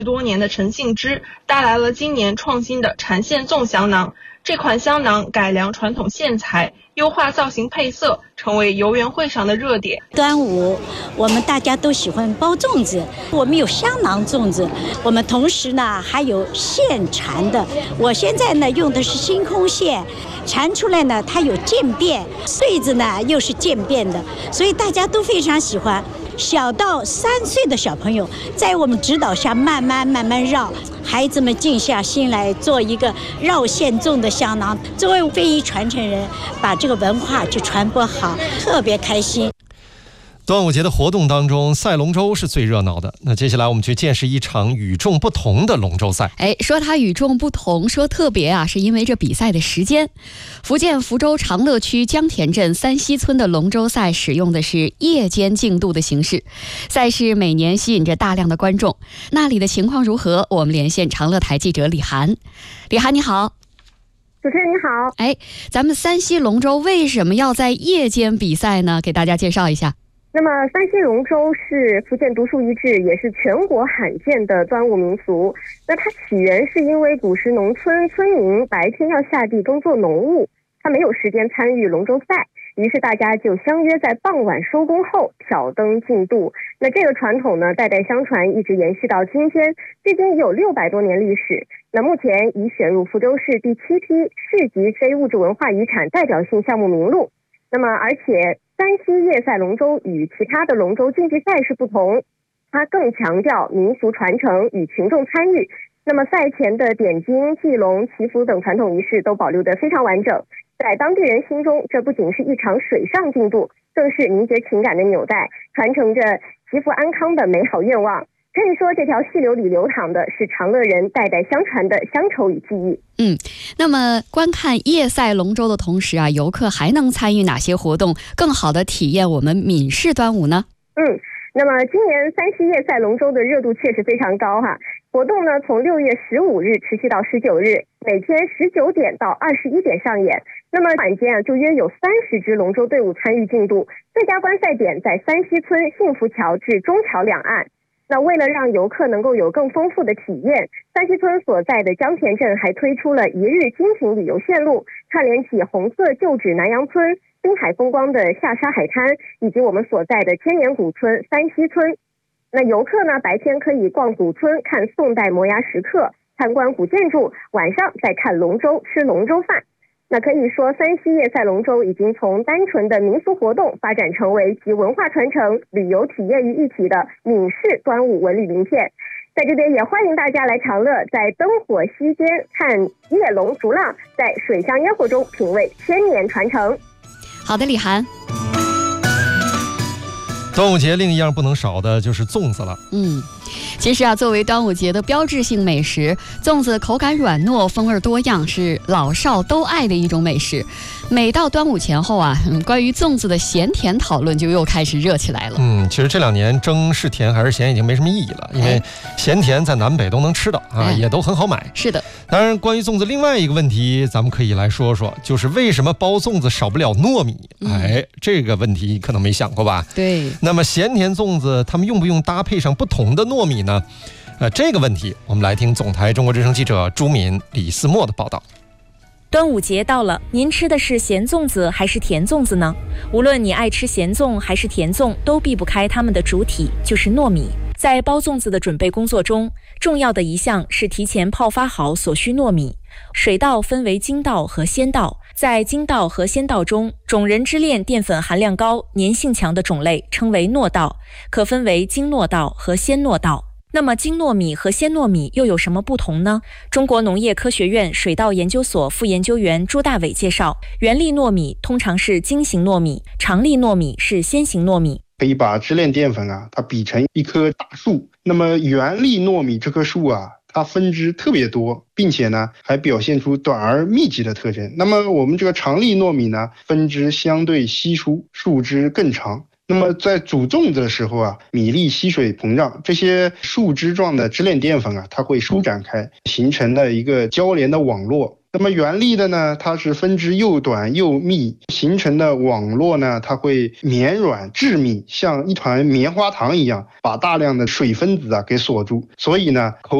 多年的陈信之带来了今年创新的缠线粽香囊。这款香囊改良传统线材，优化造型配色，成为游园会上的热点。 端午，我们大家都喜欢包粽子，我们有香囊粽子，我们同时呢还有线缠的。我现在呢用的是星空线，缠出来呢它有渐变，穗子呢又是渐变的，所以大家都非常喜欢。小到3岁的小朋友，在我们指导下慢慢绕，孩子们静下心来做一个绕线粽的香囊。作为非遗传承人，把这个文化就传播好，特别开心。 端午节的活动当中，赛龙舟是最热闹的。那接下来我们去见识一场与众不同的龙舟赛。 说它与众不同，说特别啊，是因为这比赛的时间。福建福州长乐区江田镇三溪村的龙舟赛使用的是夜间竞渡的形式，赛事每年吸引着大量的观众。那里的情况如何？我们连线长乐台记者李涵。李涵你好。 主持人你好。 咱们三溪龙舟为什么要在夜间比赛呢？给大家介绍一下。 那么三溪龙舟是福建独树一帜，也是全国罕见的端午民俗。那它起源是因为古时农村村民白天要下地耕作农务，他没有时间参与龙舟赛，于是大家就相约在傍晚收工后挑灯竞渡。那这个传统呢，代代相传，一直延续到今天，至今已有600多年历史。那目前已选入福州市第7批市级非物质文化遗产代表性项目名录。那么而且三溪夜赛龙舟与其他的龙舟竞技赛事不同，它更强调民俗传承与群众参与。那么赛前的点睛、祭龙、祈福等传统仪式都保留得非常完整。在当地人心中，这不仅是一场水上竞渡，更是凝结情感的纽带，传承着祈福安康的美好愿望。可以说，这条细流里流淌的是长乐人代代相传的乡愁与记忆。 那么观看夜赛龙舟的同时啊，游客还能参与哪些活动，更好的体验我们闽式端午呢？ 那么今年三溪夜赛龙舟的热度确实非常高哈。活动呢从6月15日持续到19日，每天19点到21点上演。那么晚间就约有30支龙舟队伍参与竞渡，最佳观赛点在三溪村幸福桥至中桥两岸。那为了让游客能够有更丰富的体验，三溪村所在的江田镇还推出了1日精品旅游线路，串联起红色旧址南阳村、滨海风光的下沙海滩，以及我们所在的千年古村三溪村。那游客呢，白天可以逛古村看宋代摩崖石刻，参观古建筑，晚上再看龙舟吃龙舟饭。那可以说，三溪夜赛龙舟已经从单纯的民俗活动发展成为集文化传承、旅游体验于一体的闽式端午文旅名片。在这边也欢迎大家来长乐，在灯火溪间看夜龙逐浪，在水上烟火中品味千年传承。 好的，李涵。 端午节另一样不能少的就是粽子了。 其实啊，作为端午节的标志性美食，粽子口感软糯，风味多样，是老少都爱的一种美食。每到端午前后啊，关于粽子的咸甜讨论就又开始热起来了。 其实这2年蒸是甜还是咸已经没什么意义了，因为咸甜在南北都能吃到啊，也都很好买。 是的。 当然，关于粽子另外一个问题，咱们可以来说说，就是为什么包粽子少不了糯米？这个问题可能没想过吧？ 对。 那么咸甜粽子，他们用不用搭配上不同的糯米呢？这个问题，我们来听总台中国之声记者朱敏、李思墨的报道。 端午节到了，您吃的是咸粽子还是甜粽子呢？无论你爱吃咸粽还是甜粽，都避不开它们的主体，就是糯米。在包粽子的准备工作中，重要的一项是提前泡发好所需糯米。水稻分为精稻和鲜稻，在精稻和鲜稻中，种仁之链淀粉含量高、粘性强的种类称为糯稻，可分为精糯稻和鲜糯稻。那么精糯米和鲜糯米又有什么不同呢？中国农业科学院水稻研究所副研究员朱大伟介绍，圆粒糯米通常是精型糯米，长粒糯米是鲜型糯米。 可以把支链淀粉它比成一棵大树，那么圆粒糯米这棵树它分支特别多，并且呢还表现出短而密集的特征。那么我们这个长粒糯米呢，分支相对稀疏，树枝更长。那么在煮粽子的时候米粒吸水膨胀，这些树枝状的支链淀粉它会舒展开，形成了一个交联的网络。 那么圆粒的呢，它是分支又短又密，形成的网络呢，它会绵软致密，像一团棉花糖一样，把大量的水分子给锁住。所以呢，口